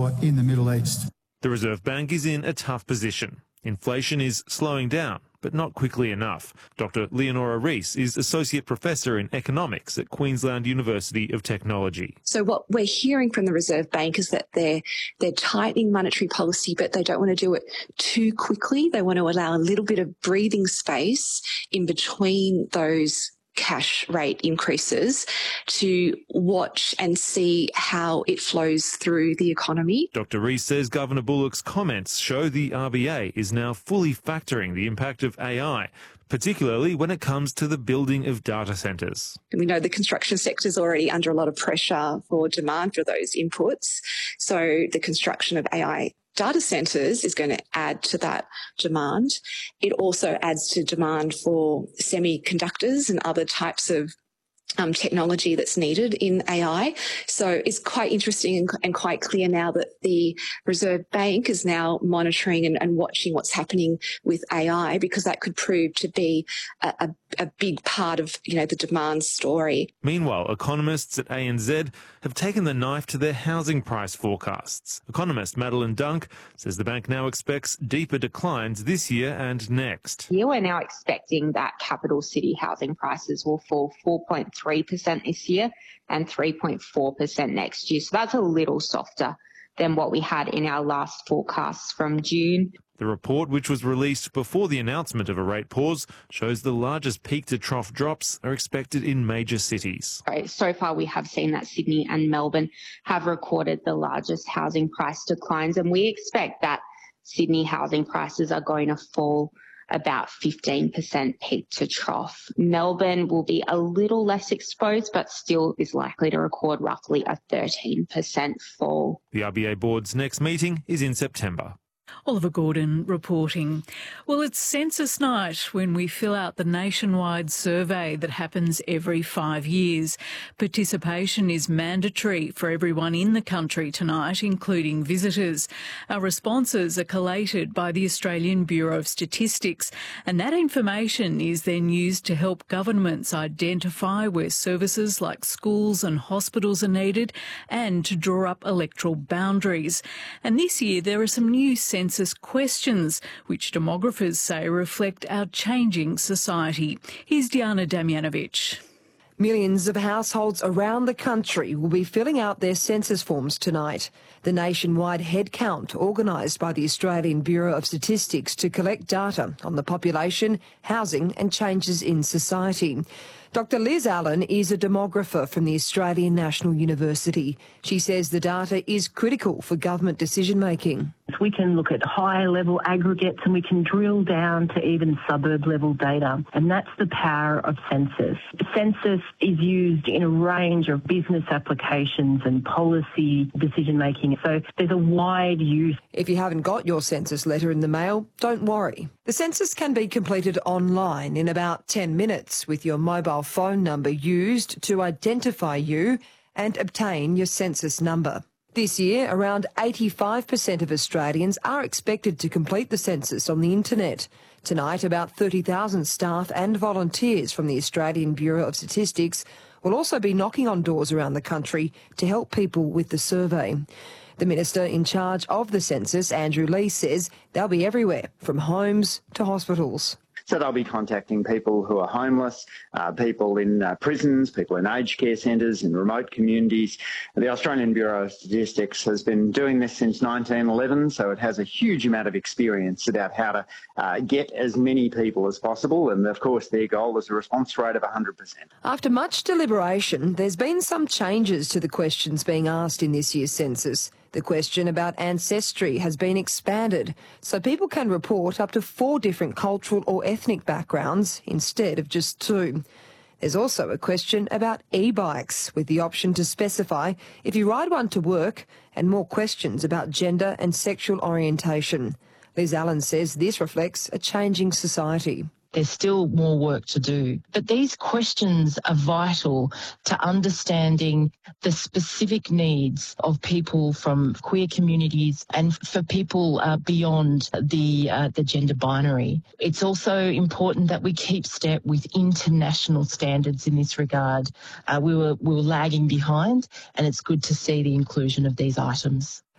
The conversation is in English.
or in the Middle East. The Reserve Bank is in a tough position. Inflation is slowing down, but not quickly enough. Dr. Leonora Rees is Associate Professor in Economics at Queensland University of Technology. So what we're hearing from the Reserve Bank is that they're tightening monetary policy, but they don't want to do it too quickly. They want to allow a little bit of breathing space in between those cash rate increases to watch and see how it flows through the economy. Dr. Rees says Governor Bullock's comments show the RBA is now fully factoring the impact of AI, particularly when it comes to the building of data centres. We know the construction sector is already under a lot of pressure for demand for those inputs. So the construction of AI data centres is going to add to that demand. It also adds to demand for semiconductors and other types of technology that's needed in AI. So it's quite interesting and quite clear now that the Reserve Bank is now monitoring and watching what's happening with AI, because that could prove to be a big part of, the demand story. Meanwhile, economists at ANZ have taken the knife to their housing price forecasts. Economist Madeline Dunk says the bank now expects deeper declines this year and next. Yeah, we're now expecting that capital city housing prices will fall 4.3% this year and 3.4% next year. So that's a little softer than what we had in our last forecasts from June. The report, which was released before the announcement of a rate pause, shows the largest peak-to-trough drops are expected in major cities. So far, we have seen that Sydney and Melbourne have recorded the largest housing price declines, and we expect that Sydney housing prices are going to fall about 15% peak to trough. Melbourne will be a little less exposed, but still is likely to record roughly a 13% fall. The RBA Board's next meeting is in September. Oliver Gordon reporting. Well, it's census night when we fill out the nationwide survey that happens every 5 years. Participation is mandatory for everyone in the country tonight, including visitors. Our responses are collated by the Australian Bureau of Statistics, and that information is then used to help governments identify where services like schools and hospitals are needed and to draw up electoral boundaries. And this year there are some new census questions, which demographers say reflect our changing society. Here's Diana Damjanovic. Millions of households around the country will be filling out their census forms tonight. The nationwide head count organised by the Australian Bureau of Statistics to collect data on the population, housing and changes in society. Dr Liz Allen is a demographer from the Australian National University. She says the data is critical for government decision-making. We can look at high-level aggregates and we can drill down to even suburb-level data, and that's the power of census. Census is used in a range of business applications and policy decision-making, so there's a wide use. If you haven't got your census letter in the mail, don't worry. The census can be completed online in about 10 minutes with your mobile phone number used to identify you and obtain your census number. This year, around 85% of Australians are expected to complete the census on the internet. Tonight, about 30,000 staff and volunteers from the Australian Bureau of Statistics will also be knocking on doors around the country to help people with the survey. The Minister in charge of the census, Andrew Leigh, says they'll be everywhere, from homes to hospitals. So they'll be contacting people who are homeless, people in prisons, people in aged care centres, in remote communities. The Australian Bureau of Statistics has been doing this since 1911, so it has a huge amount of experience about how to get as many people as possible. And, of course, their goal is a response rate of 100%. After much deliberation, there's been some changes to the questions being asked in this year's census. The question about ancestry has been expanded, so people can report up to 4 different cultural or ethnic backgrounds instead of just 2. There's also a question about e-bikes, with the option to specify if you ride one to work, and more questions about gender and sexual orientation. Liz Allen says this reflects a changing society. There's still more work to do. But these questions are vital to understanding the specific needs of people from queer communities and for people beyond the gender binary. It's also important that we keep step with international standards in this regard. We were lagging behind, and it's good to see the inclusion of these items.